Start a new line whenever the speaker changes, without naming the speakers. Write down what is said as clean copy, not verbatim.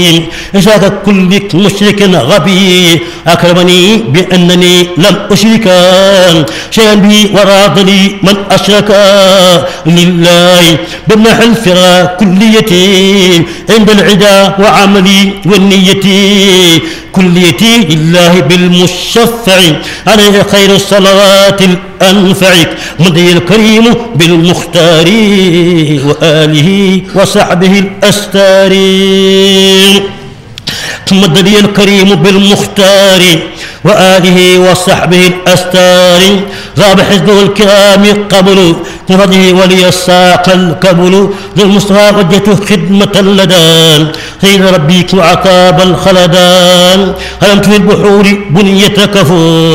إشاك كل مشرك غبي أكرمني بأنني لم أشرك شيئا بي وراضني من أشرك لله بمنح الفرا كليتي عند العدا وعملي والنية كليتي لله بالمشفع عليه خير الصلوات الأنفع مضي الكريم بالمختار وآله وصحبه الأستار مضي الكريم بالمختار وآله وصحبه الأستار ذاب حزبه الكرام قبل بفضله ولي الساق الكبل للمصطفى وجهته خدمة اللدان سيد ربيك وعقاب الخلدان هلمت في البحور بنية كفور